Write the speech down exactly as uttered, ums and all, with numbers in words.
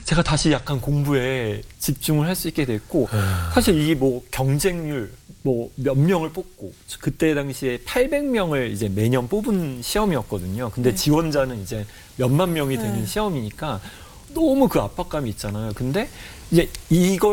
제가 다시 약간 공부에 집중을 할 수 있게 됐고, 사실 이 뭐 경쟁률, 뭐 몇 명을 뽑고, 그때 당시에 팔백 명을 이제 매년 뽑은 시험이었거든요. 근데 네. 지원자는 이제 몇만 명이 되는 네. 시험이니까 너무 그 압박감이 있잖아요. 근데 이제 이걸